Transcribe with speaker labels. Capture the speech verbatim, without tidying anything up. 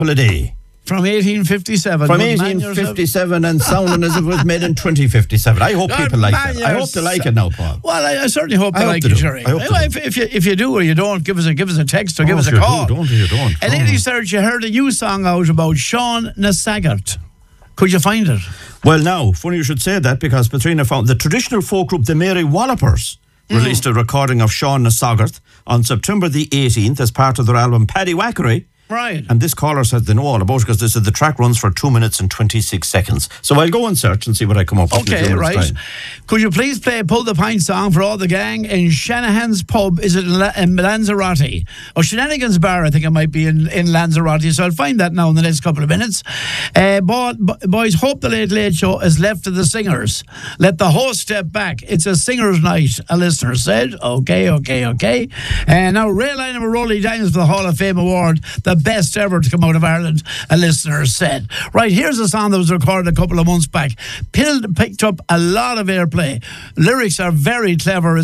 Speaker 1: Holiday.
Speaker 2: From eighteen fifty-seven.
Speaker 1: From eighteen fifty-seven and sounding as if it was made in twenty fifty-seven. I hope
Speaker 2: God,
Speaker 1: people like
Speaker 2: man,
Speaker 1: that. I hope they like it now, Paul.
Speaker 2: Well, I, I certainly hope
Speaker 1: I
Speaker 2: they
Speaker 1: hope
Speaker 2: like
Speaker 1: they
Speaker 2: it,
Speaker 1: do.
Speaker 2: Sherry.
Speaker 1: I hope they
Speaker 2: if, if, you, if you do or you don't, give us a give us a text or give
Speaker 1: Oh,
Speaker 2: us a
Speaker 1: if you
Speaker 2: call.
Speaker 1: do, don't you don't.
Speaker 2: And Lady Search, you heard a new song out about Sean Nasaggart. Could you find it?
Speaker 1: Well, now, funny you should say that, because Patrina found the traditional folk group the Mary Wallopers mm. released a recording of Sean Nasaggart on September the eighteenth as part of their album Paddy Wackery.
Speaker 2: Right.
Speaker 1: And this caller says they know all about it because they said the track runs for two minutes and twenty-six seconds. So I'll go and search and see what I come up with.
Speaker 2: Okay, right. Time. Could you please play Pull the Pint song for all the gang in Shanahan's Pub? Is it in, La- in Lanzarote? Or Shenanigans Bar, I think it might be in, in Lanzarote. So I'll find that now in the next couple of minutes. Uh, but, boys, hope the Late Late Show is left to the singers. Let the host step back. It's a singer's night, a listener said. Okay, okay, okay. And uh, now Ray Lynn and Rolly Diamonds for the Hall of Fame Award. The best ever to come out of Ireland, a listener said. Right, here's a song that was recorded a couple of months back. Picked up a lot of airplay. Lyrics are very clever.